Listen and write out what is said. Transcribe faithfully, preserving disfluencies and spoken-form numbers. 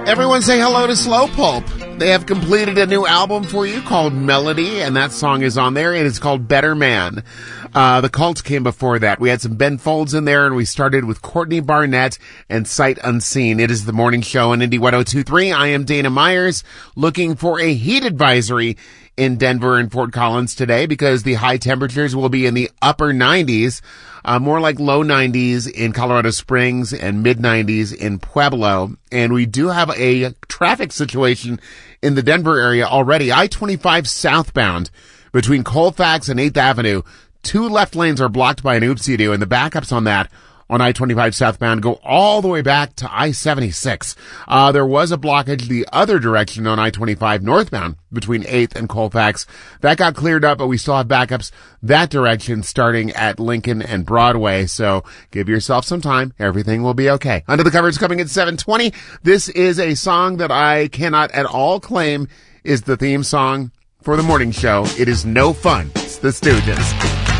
Everyone say hello to Slow Pulp. They have completed a new album for you called Melody, and that song is on there, and it's called Better Man. Uh, the Cult came before that. We had some Ben Folds in there, and we started with Courtney Barnett and Sight Unseen. It is the morning show on Indy one oh two point three. I am Dana Myers, looking for a heat advisory in Denver and Fort Collins today because the high temperatures will be in the upper nineties, uh, more like low nineties in Colorado Springs and mid nineties in Pueblo. And we do have a traffic situation in the Denver area already. I twenty-five southbound between Colfax and eighth Avenue. Two left lanes are blocked by an oopsie-doo, and the backups on that on I twenty-five southbound go all the way back to I seventy-six. Uh, there was a blockage the other direction on I twenty-five northbound between eighth and Colfax. That got cleared up, but we still have backups that direction starting at Lincoln and Broadway. So give yourself some time. Everything will be okay. Under the Covers coming at seven twenty. This is a song that I cannot at all claim is the theme song for the morning show. It is no fun. It's the Stooges.